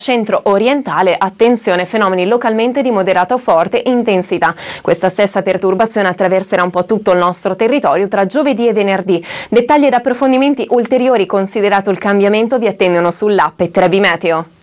centro-orientale, attenzione, fenomeni localmente di moderata o forte intensità. Questa stessa perturbazione attraverserà un po' tutto il nostro territorio tra giovedì e venerdì. Dettagli ed approfondimenti ulteriori considerato il cambiamento vi attendono sull'app Trebi Meteo.